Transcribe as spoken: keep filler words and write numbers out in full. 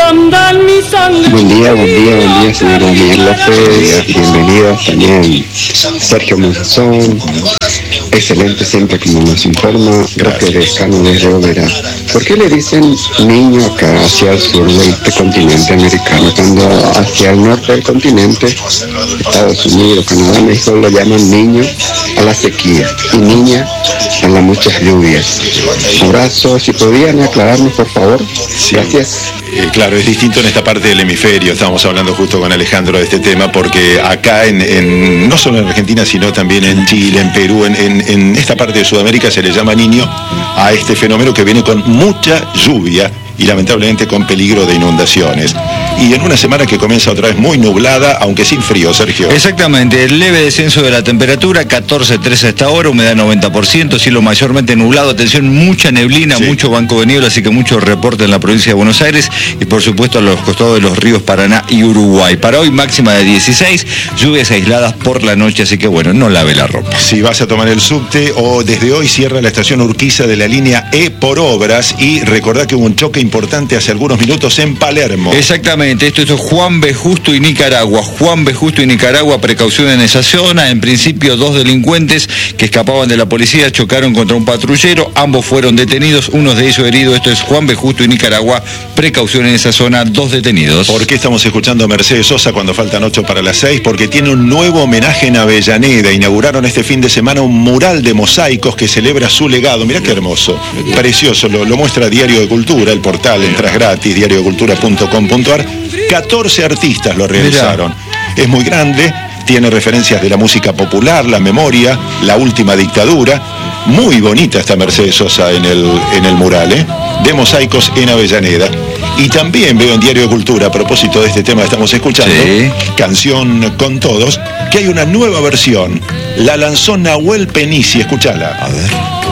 Buen día, buen día, buen día, señora Miguel López. Bienvenidos también Sergio Monzón. Excelente siempre como nos informa. Roque Descano desde Overa. ¿Por qué le dicen niño acá hacia el sur de este continente americano, cuando hacia el norte del continente, Estados Unidos, Canadá, México, lo llaman niño a la sequía y niña a las muchas lluvias? Abrazos, si podían aclararnos, por favor. Sí. Gracias. Eh, claro, es distinto en esta parte del hemisferio. Estábamos hablando justo con Alejandro de este tema, porque acá, en, en no solo en Argentina, sino también en Chile, en Perú, en, en, en esta parte de Sudamérica se le llama niño a este fenómeno que viene con mucha lluvia y lamentablemente con peligro de inundaciones. Y en una semana que comienza otra vez muy nublada, aunque sin frío, Sergio. Exactamente, el leve descenso de la temperatura, catorce trece a esta hora, humedad noventa por ciento, cielo mayormente nublado, atención, mucha neblina, sí. Mucho banco de niebla, así que mucho reporte en la provincia de Buenos Aires y por supuesto a los costados de los ríos Paraná y Uruguay. Para hoy máxima de dieciséis, lluvias aisladas por la noche, así que bueno, no lave la ropa. Si vas a tomar el subte, o desde hoy cierra la estación Urquiza de la línea E por obras, y recordá que hubo un choque importante hace algunos minutos en Palermo. Exactamente. Esto es Juan B. Justo y Nicaragua. Juan B. Justo y Nicaragua, precaución en esa zona. En principio, dos delincuentes que escapaban de la policía chocaron contra un patrullero. Ambos fueron detenidos, uno de ellos herido. Esto es Juan B. Justo y Nicaragua, precaución en esa zona, dos detenidos. ¿Por qué estamos escuchando a Mercedes Sosa cuando faltan ocho para las seis? Porque tiene un nuevo homenaje en Avellaneda. Inauguraron este fin de semana un mural de mosaicos que celebra su legado. Mirá qué hermoso, precioso. Lo, lo muestra Diario de Cultura, el portal, entras gratis, diario de cultura punto com punto ar. catorce artistas lo realizaron. Mirá. Es muy grande, tiene referencias de la música popular, la memoria, la última dictadura. Muy bonita está Mercedes Sosa en el, en el mural, ¿eh? De mosaicos en Avellaneda. Y también veo en Diario de Cultura, a propósito de este tema que estamos escuchando, sí. Canción con todos, que hay una nueva versión. La lanzó Nahuel Penici, escúchala. A ver.